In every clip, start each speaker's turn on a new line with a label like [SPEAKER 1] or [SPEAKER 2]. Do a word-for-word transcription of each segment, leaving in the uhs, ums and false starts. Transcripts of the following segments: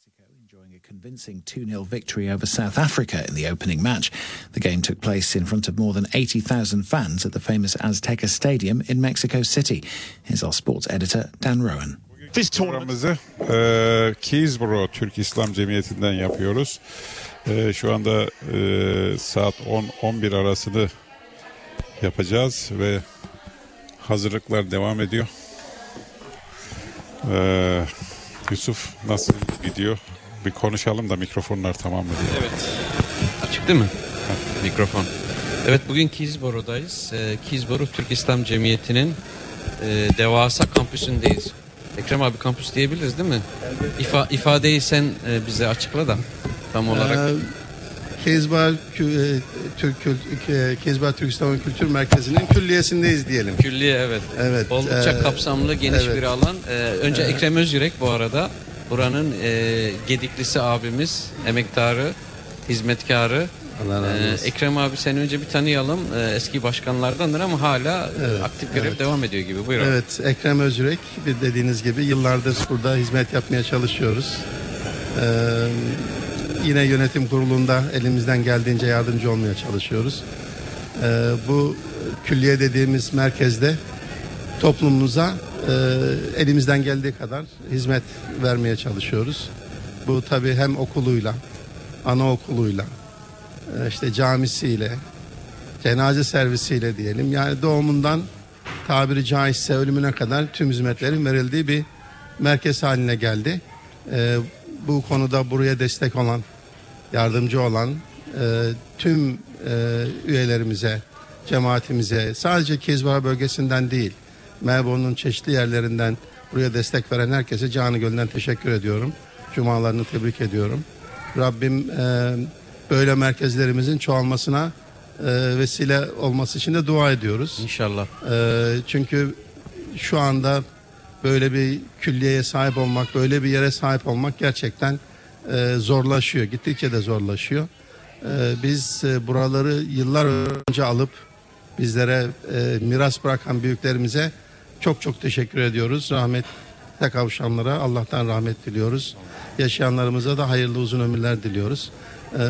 [SPEAKER 1] Mexico enjoying a convincing two nil victory over South Africa in the opening match. The game took place in front of more than eighty thousand fans at the famous Azteca Stadium in Mexico City. Here's our sports editor Dan Rowan.
[SPEAKER 2] Biz programımızı e, Keysboro Türk İslam Cemiyeti'nden yapıyoruz. E, şu anda e, saat on on bir arasını yapacağız ve hazırlıklar devam ediyor. E, Yusuf nasıl gidiyor? Bir konuşalım da mikrofonlar tamam mı diye.
[SPEAKER 3] Evet. Açık değil mi? Ha. Mikrofon. Evet, bugün Keysboro'dayız. E, Keysboro Türk İslam Cemiyeti'nin e, devasa kampüsündeyiz. Ekrem abi, kampüs diyebiliriz değil mi? İfa, ifadeyi sen e, bize açıkla da tam olarak. Ee,
[SPEAKER 4] Keysboro Türk Keysboro Türk İslam Kültür Merkezi'nin külliyesindeyiz diyelim.
[SPEAKER 3] Külliye, evet.
[SPEAKER 4] Evet.
[SPEAKER 3] Oldukça e, kapsamlı, geniş evet. bir alan. Ee, önce evet. Ekrem Özyürek bu arada. Buranın e, Gediklisi abimiz, emektarı, hizmetkarı. Ee, Ekrem abi, sen önce bir tanıyalım. Ee, eski başkanlardandır ama hala evet, aktif görev evet. devam ediyor gibi. Buyurun.
[SPEAKER 4] Evet, Ekrem Özyürek, dediğiniz gibi yıllardır burada hizmet yapmaya çalışıyoruz. Ee, yine yönetim kurulunda elimizden geldiğince yardımcı olmaya çalışıyoruz. Ee, bu külliye dediğimiz merkezde toplumumuza e, elimizden geldiği kadar hizmet vermeye çalışıyoruz. Bu tabii hem okuluyla, anaokuluyla, işte camisiyle, cenaze servisiyle diyelim. Yani doğumundan tabiri caizse ölümüne kadar tüm hizmetlerin verildiği bir merkez haline geldi. Ee, bu konuda buraya destek olan, yardımcı olan e, tüm e, üyelerimize, cemaatimize, sadece Keysboro bölgesinden değil, Melbourne'un çeşitli yerlerinden buraya destek veren herkese canı gönülden teşekkür ediyorum. Cumalarını tebrik ediyorum. Rabbim e, böyle merkezlerimizin çoğalmasına e, vesile olması için de dua ediyoruz.
[SPEAKER 3] İnşallah.
[SPEAKER 4] E, çünkü şu anda böyle bir külliyeye sahip olmak, böyle bir yere sahip olmak gerçekten e, zorlaşıyor. Gittikçe de zorlaşıyor. E, biz e, buraları yıllar önce alıp bizlere e, miras bırakan büyüklerimize çok çok teşekkür ediyoruz. Rahmete kavuşanlara Allah'tan rahmet diliyoruz. Yaşayanlarımıza da hayırlı uzun ömürler diliyoruz. Ee,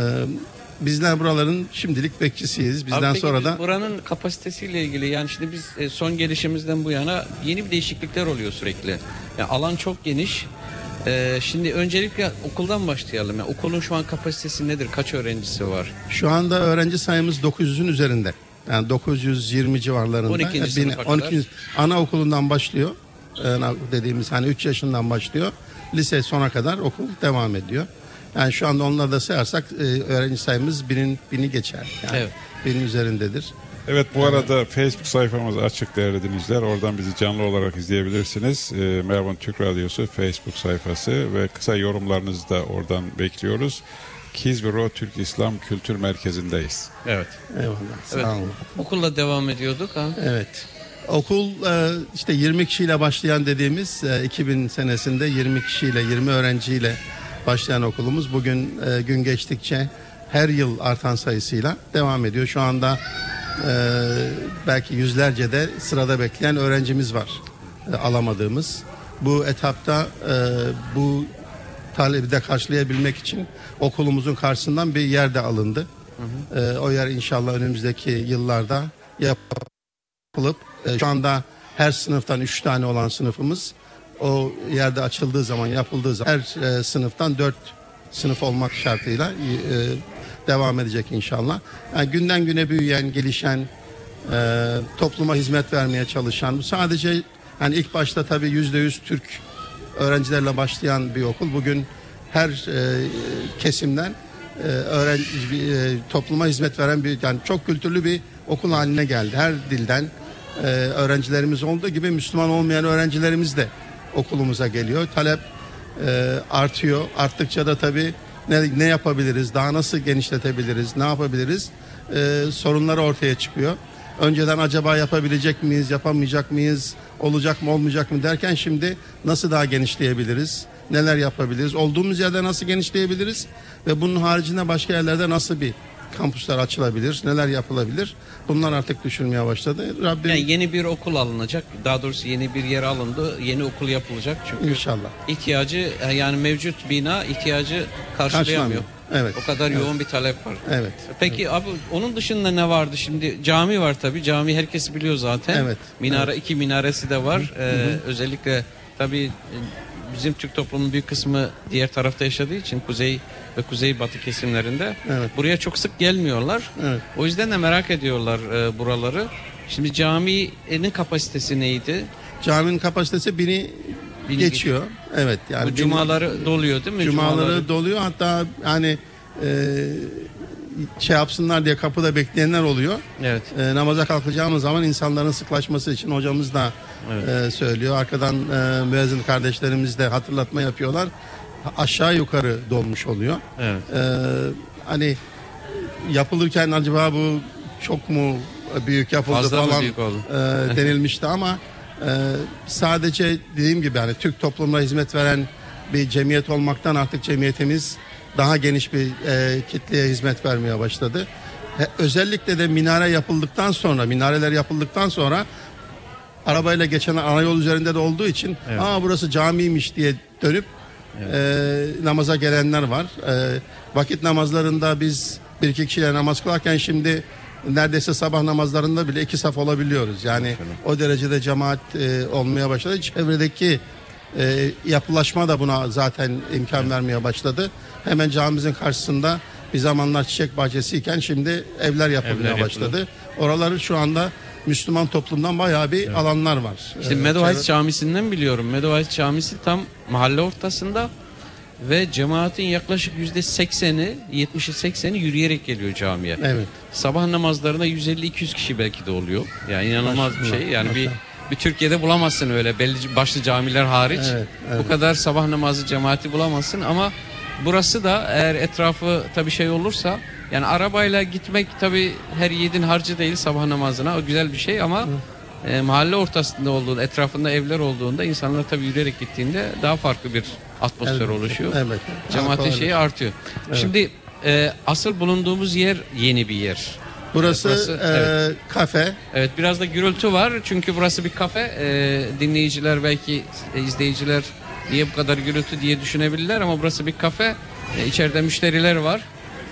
[SPEAKER 4] bizler buraların şimdilik bekçisiyiz. Bizden
[SPEAKER 3] Abi,
[SPEAKER 4] sonra
[SPEAKER 3] biz
[SPEAKER 4] da
[SPEAKER 3] buranın kapasitesiyle ilgili, yani şimdi biz son gelişimizden bu yana yeni bir değişiklikler oluyor sürekli. Yani alan çok geniş. Ee, şimdi öncelikle okuldan başlayalım. Yani okulun şu an kapasitesi nedir? Kaç öğrencisi var?
[SPEAKER 4] Şu anda öğrenci sayımız dokuz yüzün üzerinde. Yani dokuz yüz yirmi civarlarında.
[SPEAKER 3] on ikinci sınıfa
[SPEAKER 4] on ikinci anaokulundan başlıyor. Dediğimiz hani üç yaşından başlıyor. Lise sona kadar okul devam ediyor. Yani şu anda onları da sayarsak e, öğrenci sayımız binin, bini geçer. Yani evet. Binin üzerindedir.
[SPEAKER 2] Evet, bu arada Facebook sayfamız açık değerli dinleyiciler. Oradan bizi canlı olarak izleyebilirsiniz. E, Melbourne Türk Radyosu Facebook sayfası ve kısa yorumlarınızı da oradan bekliyoruz. Keysboro Türk İslam Kültür Merkezi'ndeyiz.
[SPEAKER 3] Evet.
[SPEAKER 4] Eyvallah.
[SPEAKER 3] Evet.
[SPEAKER 4] Sağ olun.
[SPEAKER 3] Okulla devam ediyorduk ha.
[SPEAKER 4] Evet. Okul işte yirmi kişiyle başlayan dediğimiz iki bin senesinde yirmi kişiyle, yirmi öğrenciyle başlayan okulumuz bugün gün geçtikçe her yıl artan sayısıyla devam ediyor. Şu anda belki yüzlerce de sırada bekleyen öğrencimiz var alamadığımız. Bu etapta bu talebi de karşılayabilmek için okulumuzun karşısından bir yer de alındı. Hı hı. O yer inşallah önümüzdeki yıllarda yapılıp şu anda her sınıftan üç tane olan sınıfımız o yerde açıldığı zaman, yapıldığı zaman her e, sınıftan dört sınıf olmak şartıyla e, devam edecek inşallah. Yani günden güne büyüyen, gelişen, e, topluma hizmet vermeye çalışan, bu sadece yani ilk başta tabii yüzde yüz Türk öğrencilerle başlayan bir okul bugün her e, kesimden e, öğrenci e, topluma hizmet veren bir, yani çok kültürlü bir okul haline geldi. Her dilden Ee, öğrencilerimiz olduğu gibi Müslüman olmayan öğrencilerimiz de okulumuza geliyor. Talep e, artıyor. Arttıkça da tabii ne, ne yapabiliriz, daha nasıl genişletebiliriz, ne yapabiliriz e, sorunları ortaya çıkıyor. Önceden acaba yapabilecek miyiz, yapamayacak mıyız, olacak mı olmayacak mı derken şimdi nasıl daha genişleyebiliriz, neler yapabiliriz, olduğumuz yerde nasıl genişleyebiliriz ve bunun haricinde başka yerlerde nasıl bir kampüsler açılabilir, neler yapılabilir. Bunlar artık düşünmeye başladı. Rabbim
[SPEAKER 3] Yani yeni bir okul alınacak. Daha doğrusu yeni bir yer alındı. Yeni okul yapılacak. Çünkü
[SPEAKER 4] İnşallah.
[SPEAKER 3] ihtiyacı, yani mevcut bina ihtiyacı karşılayamıyor.
[SPEAKER 4] Karşılamıyor. Evet.
[SPEAKER 3] O kadar
[SPEAKER 4] Evet.
[SPEAKER 3] yoğun bir talep var.
[SPEAKER 4] Evet.
[SPEAKER 3] Peki abi onun dışında ne vardı şimdi? Cami var tabii. Cami herkes biliyor zaten.
[SPEAKER 4] Evet.
[SPEAKER 3] Minare,
[SPEAKER 4] Evet.
[SPEAKER 3] iki minaresi de var. Ee, özellikle tabii e, bizim Türk toplumunun büyük kısmı diğer tarafta yaşadığı için kuzey ve kuzeybatı kesimlerinde
[SPEAKER 4] Evet.
[SPEAKER 3] buraya çok sık gelmiyorlar.
[SPEAKER 4] Evet.
[SPEAKER 3] O yüzden de merak ediyorlar e, buraları. Şimdi caminin kapasitesi neydi?
[SPEAKER 4] Caminin kapasitesi bini,
[SPEAKER 3] Bini
[SPEAKER 4] geçiyor. Evet. Yani
[SPEAKER 3] Bu
[SPEAKER 4] bin-
[SPEAKER 3] cumaları doluyor değil mi?
[SPEAKER 4] Cumaları doluyor, hatta hani e, şey yapsınlar diye kapıda bekleyenler oluyor.
[SPEAKER 3] Evet.
[SPEAKER 4] E, namaza kalkacağımız zaman insanların sıklaşması için hocamız da
[SPEAKER 3] Evet.
[SPEAKER 4] e, söylüyor. Arkadan e, müezzin kardeşlerimiz de hatırlatma yapıyorlar. Aşağı yukarı dolmuş oluyor.
[SPEAKER 3] Evet.
[SPEAKER 4] E, hani yapılırken acaba bu çok mu büyük yapıldı
[SPEAKER 3] Fazla mı
[SPEAKER 4] falan
[SPEAKER 3] büyük oldu?
[SPEAKER 4] e, denilmişti ama e, sadece dediğim gibi hani Türk toplumuna hizmet veren bir cemiyet olmaktan artık cemiyetimiz daha geniş bir e, kitleye hizmet vermeye başladı. He, özellikle de minare yapıldıktan sonra, minareler yapıldıktan sonra arabayla geçen ana yol üzerinde de olduğu için
[SPEAKER 3] Evet.
[SPEAKER 4] aa burası camiymiş diye dönüp e, namaza gelenler var. E, vakit namazlarında biz bir iki kişiyle namaz kılarken şimdi neredeyse sabah namazlarında bile iki saf olabiliyoruz. Yani o derecede cemaat e, olmaya başladı. Çevredeki e, yapılaşma da buna zaten imkan vermeye başladı. Hemen camimizin karşısında bir zamanlar çiçek bahçesiyken şimdi evler yapılmaya
[SPEAKER 3] Evler
[SPEAKER 4] başladı. Oraları şu anda Müslüman toplumdan bayağı bir alanlar var.
[SPEAKER 3] İşte
[SPEAKER 4] Ee,
[SPEAKER 3] Meadowhills
[SPEAKER 4] çevre-
[SPEAKER 3] Camisi'nden biliyorum. Meadowhills Camisi tam mahalle ortasında ve cemaatin yaklaşık yüzde sekseni, yetmişi sekseni yürüyerek geliyor camiye.
[SPEAKER 4] Evet.
[SPEAKER 3] Sabah namazlarında yüz elli iki yüz kişi belki de oluyor. Yani inanılmaz bir
[SPEAKER 4] Maşallah,
[SPEAKER 3] şey. Yani bir
[SPEAKER 4] maşallah.
[SPEAKER 3] bir Türkiye'de bulamazsın öyle belli başlı camiler hariç.
[SPEAKER 4] Evet, evet.
[SPEAKER 3] Bu kadar sabah namazı cemaati bulamazsın ama burası da eğer etrafı tabii şey olursa, yani arabayla gitmek tabii her yiğidin harcı değil sabah namazına, o güzel bir şey ama e, mahalle ortasında olduğunda, etrafında evler olduğunda insanlar tabii yürüyerek gittiğinde daha farklı bir atmosfer
[SPEAKER 4] Elbette,
[SPEAKER 3] oluşuyor.
[SPEAKER 4] evet.
[SPEAKER 3] Cemaatin
[SPEAKER 4] Haklı
[SPEAKER 3] şeyi
[SPEAKER 4] öyle.
[SPEAKER 3] artıyor. Şimdi e, asıl bulunduğumuz yer yeni bir yer.
[SPEAKER 4] Burası,
[SPEAKER 3] Burası,
[SPEAKER 4] e,
[SPEAKER 3] evet.
[SPEAKER 4] kafe.
[SPEAKER 3] Evet, biraz da gürültü var çünkü burası bir kafe. E, dinleyiciler belki e, izleyiciler niye bu kadar gürültü diye düşünebilirler ama burası bir kafe. E, içeride müşteriler var.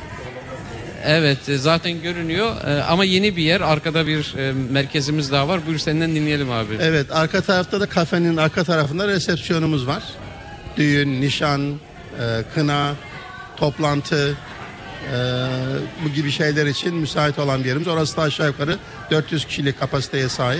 [SPEAKER 3] Evet, e, zaten görünüyor E, ama yeni bir yer. Arkada bir e, merkezimiz daha var. Buyur senden dinleyelim abi.
[SPEAKER 4] Evet, arka tarafta da kafenin arka tarafında resepsiyonumuz var. Düğün, nişan, e, kına, toplantı e, bu gibi şeyler için müsait olan bir yerimiz. Orası da aşağı yukarı dört yüz kişilik kapasiteye sahip.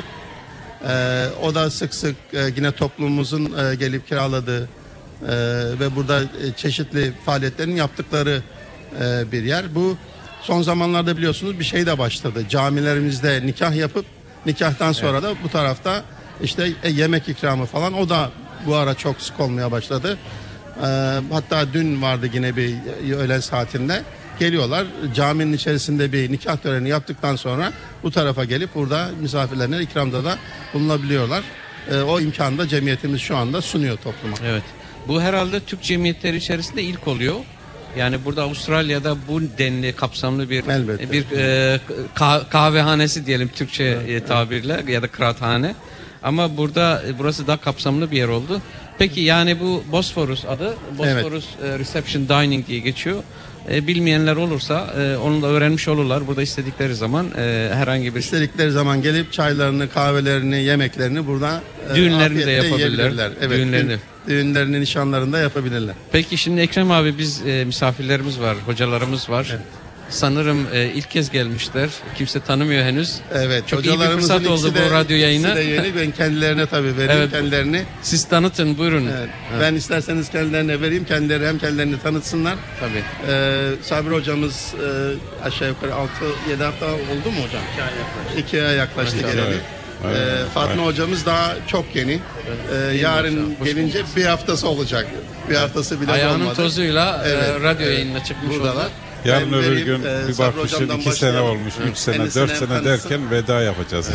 [SPEAKER 4] E, o da sık sık e, yine toplumumuzun e, gelip kiraladığı e, ve burada e, çeşitli faaliyetlerin yaptıkları e, bir yer. Bu son zamanlarda biliyorsunuz bir şey de başladı. Camilerimizde nikah yapıp nikahtan sonra da bu tarafta işte e, yemek ikramı falan, o da bu ara çok sık olmaya başladı. E, hatta dün vardı yine bir e, öğlen saatinde geliyorlar. Caminin içerisinde bir nikah töreni yaptıktan sonra bu tarafa gelip burada misafirlerine ikramda da bulunabiliyorlar. E, o imkanı da cemiyetimiz şu anda sunuyor topluma.
[SPEAKER 3] Evet. Bu herhalde Türk cemiyetleri içerisinde ilk oluyor. Yani burada Avustralya'da bu denli kapsamlı bir
[SPEAKER 4] Elbette.
[SPEAKER 3] bir e, kah- kahvehanesi diyelim Türkçe e, tabirle ya da kıraathane. Ama burada e, burası daha kapsamlı bir yer oldu. Peki yani bu Bosphorus adı, Bosphorus e, Reception Dining diye geçiyor. E, bilmeyenler olursa e, onu da öğrenmiş olurlar. Burada istedikleri zaman e, herhangi bir
[SPEAKER 4] İstedikleri zaman gelip çaylarını, kahvelerini, yemeklerini burada e,
[SPEAKER 3] Düğünlerini de
[SPEAKER 4] afiyetle
[SPEAKER 3] yapabilirler.
[SPEAKER 4] yiyebilirler. Evet,
[SPEAKER 3] Düğünlerini.
[SPEAKER 4] düğün- düğünlerini, nişanlarını da yapabilirler.
[SPEAKER 3] Peki şimdi Ekrem abi biz e, misafirlerimiz var, hocalarımız var. Sanırım e, ilk kez gelmişler. Kimse tanımıyor henüz.
[SPEAKER 4] Evet,
[SPEAKER 3] Çok iyi bir
[SPEAKER 4] hocalarımızın
[SPEAKER 3] fırsat oldu
[SPEAKER 4] ikisi de-
[SPEAKER 3] bu radyo yayını.
[SPEAKER 4] ikisi de yeni. Ben kendilerine tabii vereyim
[SPEAKER 3] Evet.
[SPEAKER 4] kendilerini.
[SPEAKER 3] Siz tanıtın buyurun.
[SPEAKER 4] Evet, ben isterseniz kendilerine vereyim. Kendileri hem kendilerini tanıtsınlar.
[SPEAKER 3] Tabii.
[SPEAKER 4] Ee, Sabri hocamız e, aşağı yukarı altı yedi hafta oldu mu hocam? iki ay yaklaştı. iki ay yaklaştı
[SPEAKER 2] Maşallah.
[SPEAKER 4] geleli.
[SPEAKER 2] Evet.
[SPEAKER 4] Ee, Fatma
[SPEAKER 2] Evet.
[SPEAKER 4] hocamız daha çok yeni. Ee, yarın
[SPEAKER 3] maşallah. Hoş
[SPEAKER 4] gelince bir haftası olacak. Bir haftası bile
[SPEAKER 3] Ayağının
[SPEAKER 4] olmadı.
[SPEAKER 3] tozuyla e,
[SPEAKER 4] Evet,
[SPEAKER 3] radyo
[SPEAKER 4] evet.
[SPEAKER 3] yayınına çıkmış
[SPEAKER 4] Buradalar.
[SPEAKER 3] oldular.
[SPEAKER 2] Yarın
[SPEAKER 4] Ben
[SPEAKER 2] öbür
[SPEAKER 4] vereyim,
[SPEAKER 2] gün
[SPEAKER 4] e,
[SPEAKER 2] bir
[SPEAKER 4] Sabri
[SPEAKER 2] bakmışsın
[SPEAKER 4] hocamdan
[SPEAKER 2] iki sene
[SPEAKER 4] başlayalım.
[SPEAKER 2] olmuş, üç sene,
[SPEAKER 4] Kendisine
[SPEAKER 2] dört sene
[SPEAKER 4] tanıtsın.
[SPEAKER 2] derken veda yapacağız.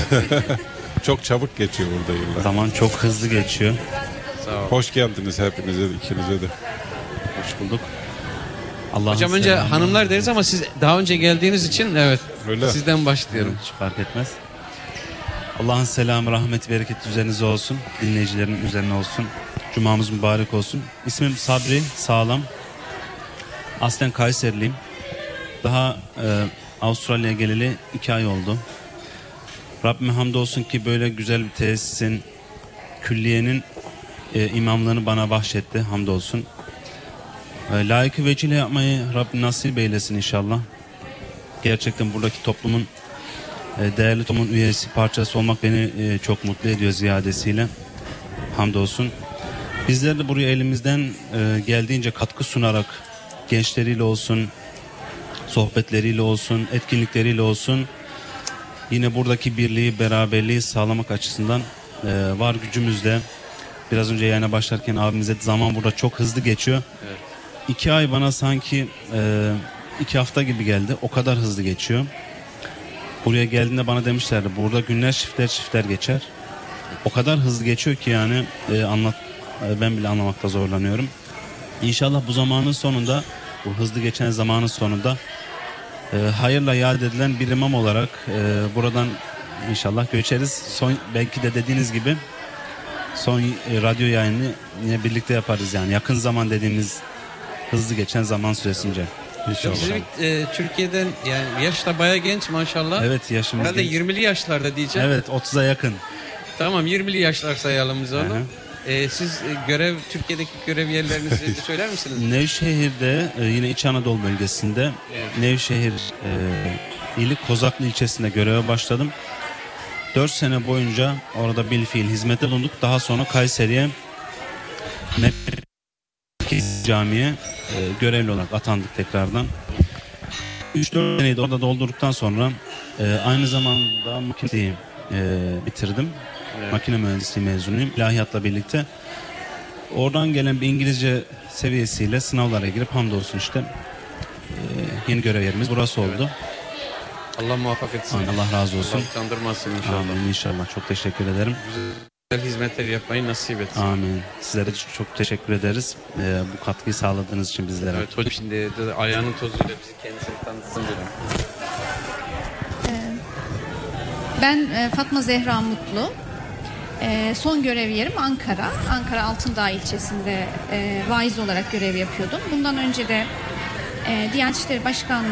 [SPEAKER 2] Çok çabuk geçiyor burada yıllar.
[SPEAKER 5] Zaman çok hızlı geçiyor.
[SPEAKER 3] Sağ ol.
[SPEAKER 2] Hoş geldiniz hepinize, ikinize de.
[SPEAKER 5] Hoş bulduk. Allah'ın
[SPEAKER 3] Hocam önce
[SPEAKER 5] selamı.
[SPEAKER 3] hanımlar deriz ama siz daha önce geldiğiniz için evet
[SPEAKER 2] Öyle.
[SPEAKER 3] sizden başlıyorum.
[SPEAKER 5] Hiç fark etmez. Allah'ın selamı, rahmet, bereketi üzerinize olsun. Dinleyicilerin üzerine olsun. Cumamız mübarek olsun. İsmim Sabri Sağlam. Aslen Kayserliyim. Daha e, Avustralya'ya geleli iki ay oldu. Rabbime hamdolsun ki böyle güzel bir tesisin, külliyenin e, imamlığını bana bahşetti. Hamdolsun. E, layıkı vecile yapmayı Rabbim nasip eylesin inşallah. Gerçekten buradaki toplumun e, değerli toplumun üyesi, parçası olmak beni e, çok mutlu ediyor ziyadesiyle. Hamdolsun. Bizler de buraya elimizden e, geldiğince katkı sunarak gençleriyle olsun, sohbetleriyle olsun, etkinlikleriyle olsun yine buradaki birliği, beraberliği sağlamak açısından e, var gücümüzle. Biraz önce yayına başlarken abimize zaman burada çok hızlı geçiyor.
[SPEAKER 3] Evet.
[SPEAKER 5] İki ay bana sanki e, iki hafta gibi geldi. O kadar hızlı geçiyor. Buraya geldiğinde bana demişlerdi burada günler çiftler çiftler geçer. O kadar hızlı geçiyor ki yani e, anlat e, ben bile anlamakta zorlanıyorum. İnşallah bu zamanın sonunda, bu hızlı geçen zamanın sonunda e, hayırla yad edilen bir imam olarak e, buradan inşallah göçeriz. Son, belki de dediğiniz gibi son e, radyo yayını yine birlikte yaparız yani yakın zaman dediğimiz hızlı geçen zaman süresince.
[SPEAKER 2] İnşallah.
[SPEAKER 3] Siz e, Türkiye'den yani yaşta bayağı genç maşallah.
[SPEAKER 5] Evet yaşımız
[SPEAKER 3] Herhalde
[SPEAKER 5] genç.
[SPEAKER 3] yirmili yaşlarda diyeceğim.
[SPEAKER 5] Evet otuza yakın.
[SPEAKER 3] Tamam yirmili yaşlar sayalım biz onu.
[SPEAKER 5] Hı hı.
[SPEAKER 3] E, siz e, görev Türkiye'deki görev yerlerinizi söyler misiniz?
[SPEAKER 5] Nevşehir'de e, yine İç Anadolu bölgesinde
[SPEAKER 3] Evet.
[SPEAKER 5] Nevşehir e, ili Kozaklı ilçesinde göreve başladım. dört sene boyunca orada bilfiil hizmete bulunduk. Daha sonra Kayseri'ye Merkez Camii'ye e, görevli olarak atandık tekrardan. üç dört seneyi de orada doldurduktan sonra e, aynı zamanda makineyi e, bitirdim.
[SPEAKER 3] Evet.
[SPEAKER 5] Makine mühendisliği mezunuyum. İlahiyatla birlikte. Oradan gelen bir İngilizce seviyesiyle sınavlara girip hamdolsun işte e, yeni görev yerimiz burası oldu.
[SPEAKER 3] Allah muvaffak etsin.
[SPEAKER 5] Amin, Allah razı olsun.
[SPEAKER 3] Allah utandırmasın inşallah.
[SPEAKER 5] Amin inşallah. Çok teşekkür ederim.
[SPEAKER 3] Güzel hizmetler yapmayı nasip etsin.
[SPEAKER 5] Amin. Sizlere çok, çok teşekkür ederiz. E, bu katkıyı sağladığınız için bizlere.
[SPEAKER 3] Evet hocam şimdi de ayağının tozuyla bizi kendisini tanıtsın dedim.
[SPEAKER 6] Ben e, Fatma Zehra Mutlu. E, son görev yerim Ankara. Ankara Altındağ ilçesinde e, vaiz olarak görev yapıyordum. Bundan önce de e, Diyanet İşleri Başkanlığı